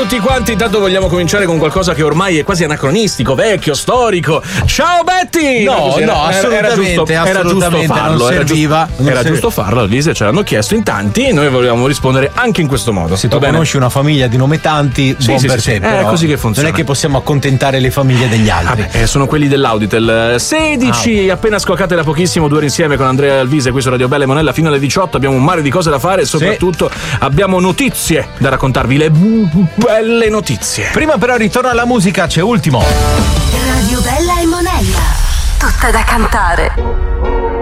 tutti quanti, intanto vogliamo cominciare con qualcosa che ormai è quasi anacronistico, vecchio, storico. Ciao Betty! No, assolutamente, non serviva. Era giusto farlo, Lise ce l'hanno chiesto in tanti e noi volevamo rispondere anche in questo modo. Se tu conosci una famiglia di nome Tanti, buon per te. È così che funziona. Non è che possiamo accontentare le famiglie degli altri. Sono quelli dell'Auditel. 16, appena scoccate da pochissimo, 2 ore insieme con Andrea Alvise qui su Radio Bella e Monella fino alle 18. Abbiamo un mare di cose da fare e soprattutto abbiamo notizie da raccontarvi, le belle notizie. Prima però ritorno alla musica, c'è Ultimo. Radio Bella e Monella, tutta da cantare.